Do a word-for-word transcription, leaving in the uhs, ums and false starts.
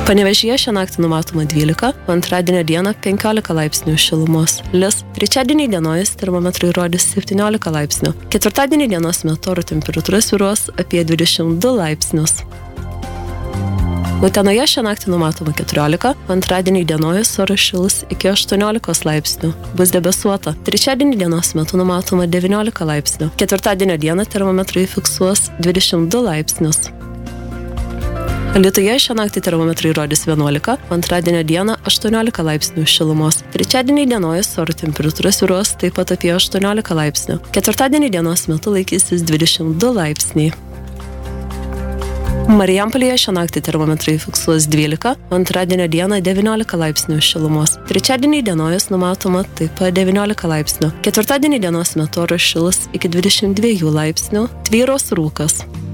Panevėžyje šią naktį numatoma dvylika, antradienio dieną penkiolika laipsnių šilumos. Lis. Trečiadienį dienojus termometrai rodys septyniolika laipsnių. Ketvirtadienį dienos metu oro temperatūra svyruos apie dvidešimt du laipsnius. Utenoje šią naktį numatoma keturiolika, antradienį dienojus oras šils iki aštuoniolikos laipsnių. Bus debesuota. Trečiadienį dienos metu numatoma devyniolika laipsnių. Ketvirtadienio dieną termometrai fiksuos dvidešimt du laipsnius. Alytuje šią naktį termometrai rodys vienuolika, antradienio dieną aštuoniolika laipsnių šilumos. Trečiadienį dienojus oro temperatūra svyruos taip pat apie aštuoniolika laipsnių. Ketvirtadienį dienos metu laikysis dvidešimt du laipsniai. Marijampolėje šią naktį termometrai fiksuos dvylika, antradienio dieną devyniolika laipsnių šilumos. Trečiadienį dienojus numatoma taip pat devyniolika laipsnių. Ketvirtadienį dienos metu oras šils iki dvidešimt dviejų laipsnių, tvyros rūkas.